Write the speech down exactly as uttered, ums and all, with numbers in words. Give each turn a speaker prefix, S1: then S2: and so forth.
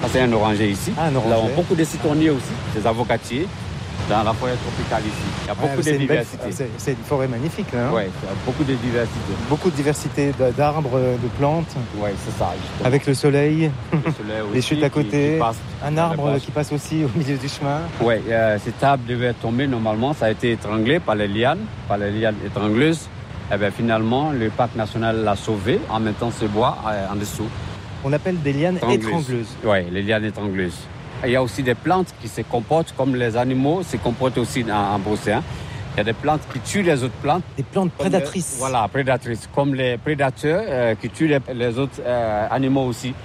S1: Ça, c'est un oranger ici.
S2: Ah, un oranger.
S1: Nous avons beaucoup de citronniers aussi, des avocatiers, dans la forêt tropicale ici. Il y a beaucoup
S2: Ouais,
S1: de
S2: c'est une belle-
S1: diversité.
S2: c'est, c'est une forêt magnifique, là. Hein.
S1: Oui, il y a beaucoup de diversité.
S2: Beaucoup de diversité d- d'arbres, de plantes,
S1: Oui, c'est ça. justement.
S2: avec le soleil,
S1: Le soleil
S2: les
S1: aussi
S2: chutes à
S1: qui-
S2: côté,
S1: qui passe
S2: un
S1: dans les
S2: arbre
S1: branches.
S2: qui passe aussi au milieu du chemin.
S1: Oui, euh, cet arbre devait tomber normalement. Ça a été étranglé par les lianes, par les lianes étrangleuses. Et bien finalement, le parc national l'a sauvé en mettant ce bois euh, en dessous.
S2: On appelle des lianes étrangleuses.
S1: Oui, les lianes étrangleuses. Il y a aussi des plantes qui se comportent comme les animaux se comportent aussi en, en Beauce-Hain. Il y a des plantes qui tuent les autres plantes.
S2: Des plantes
S1: Comme
S2: prédatrices.
S1: les- voilà, prédatrices. Comme les prédateurs euh, qui tuent les, les autres euh, animaux aussi.